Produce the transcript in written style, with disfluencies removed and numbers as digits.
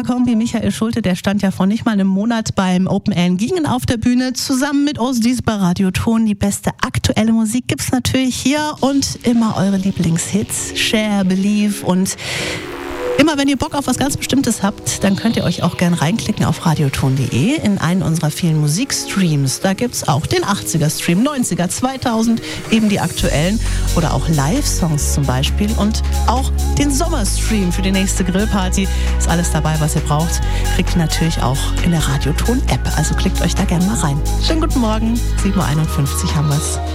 Kombi Michael Schulte, der stand ja vor nicht mal einem Monat beim Open Air in Giengen auf der Bühne. Zusammen mit uns dies bei Radio Ton. Die beste aktuelle Musik gibt's natürlich hier und immer eure Lieblingshits. Share, Believe und immer wenn ihr Bock auf was ganz Bestimmtes habt, dann könnt ihr euch auch gern reinklicken auf radioton.de in einen unserer vielen Musikstreams. Da gibt's auch den 80er-Stream, 90er, 2000, eben die aktuellen oder auch Live-Songs zum Beispiel und auch den Sommerstream für die nächste Grillparty. Ist alles dabei, was ihr braucht. Kriegt ihr natürlich auch in der Radioton-App. Also klickt euch da gerne mal rein. Schönen guten Morgen, 7.51 Uhr haben wir's.